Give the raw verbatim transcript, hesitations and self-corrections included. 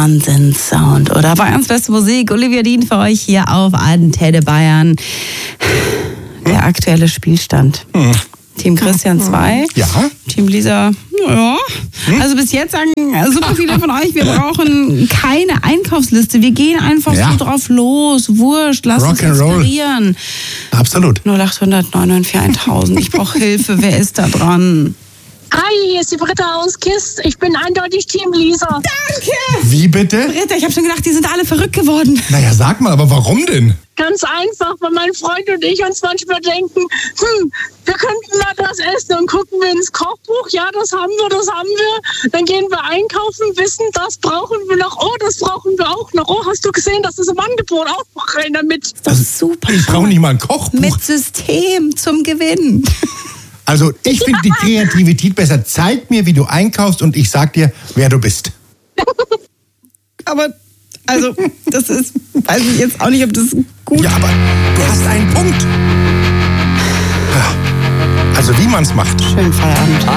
Wahnsinnssound, oder? Bayerns beste Musik, Olivia Dean für euch hier auf Antenne Bayern. Der aktuelle Spielstand. Hm. Team Christian zwei. Ja. Team Lisa, ja. Hm? Also bis jetzt sagen super viele von euch, wir brauchen keine Einkaufsliste. Wir gehen einfach ja. so drauf los. Wurscht, lasst uns inspirieren. Absolut. null acht hundert neun neun vier tausend. Ich brauche Hilfe. Wer ist da dran? Hi, hier ist die Britta aus Kist. Ich bin eindeutig Team Lisa. Danke! Wie bitte? Britta, ich habe schon gedacht, die sind alle verrückt geworden. Naja, sag mal, aber warum denn? Ganz einfach, weil mein Freund und ich uns manchmal denken, hm, wir könnten mal das essen und gucken wir ins Kochbuch. Ja, das haben wir, das haben wir. Dann gehen wir einkaufen, wissen, das brauchen wir noch. Oh, das brauchen wir auch noch. Oh, hast du gesehen, das ist im Angebot auch noch rein damit. Das ist super. Ich brauche nicht mal ein Kochbuch. Mit System zum Gewinn. Also ich finde die Kreativität besser. Zeig mir, wie du einkaufst und ich sag dir, wer du bist. Aber, also, das ist, weiß ich jetzt auch nicht, ob das gut ist. Ja, aber du hast einen Punkt. Also wie man es macht. Schönen Feierabend.